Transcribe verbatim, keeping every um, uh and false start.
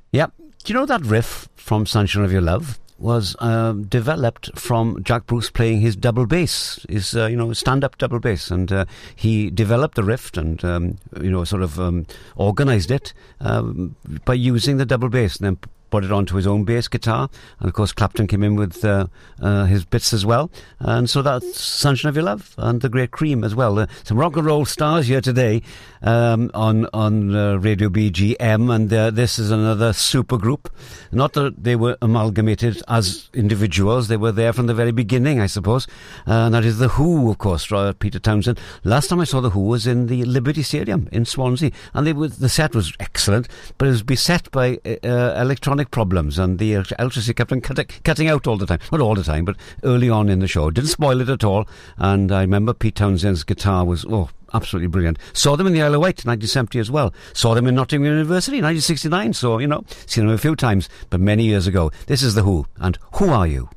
Yeah. Do you know that riff from Sunshine of Your Love was um, developed from Jack Bruce playing his double bass, his uh, you know stand-up double bass, and uh, he developed the riff and um, you know sort of um, organised it um, by using the double bass, and then put it onto his own bass guitar, and of course Clapton came in with uh, uh, his bits as well, and so that's Sunshine of Your Love and the Great Cream as well. Uh, some rock and roll stars here today um, on on uh, Radio B G M, and uh, this is another super group. Not that they were amalgamated as individuals, they were there from the very beginning, I suppose, uh, and that is The Who, of course, uh, Peter Townsend. Last time I saw The Who was in the Liberty Stadium in Swansea, and they were, the set was excellent, but it was beset by uh, electronic problems, and the electricity kept on cut, cutting out all the time. Not all the time, but early on in the show. Didn't spoil it at all, and I remember Pete Townsend's guitar was, oh, absolutely brilliant. Saw them in the Isle of Wight in nineteen seventy as well. Saw them in Nottingham University in nineteen sixty-nine, so, you know, seen them a few times, but many years ago. This is The Who, and Who Are You?